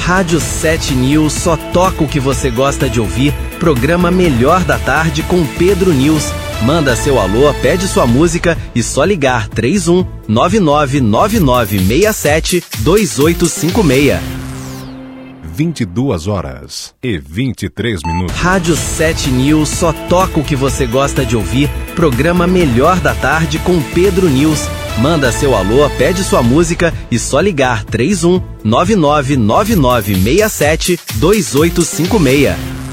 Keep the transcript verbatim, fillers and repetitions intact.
Rádio sete News só toca o que você gosta de ouvir. Programa Melhor da Tarde com Pedro News. Manda seu alô, pede sua música e só ligar três um nove nove nove nove seis sete dois oito cinco seis. vinte e duas horas e vinte e três minutos. Rádio sete News só toca o que você gosta de ouvir. Programa Melhor da Tarde com Pedro News. Manda seu alô, pede sua música e só ligar três um nove nove nove nove seis sete dois oito cinco seis.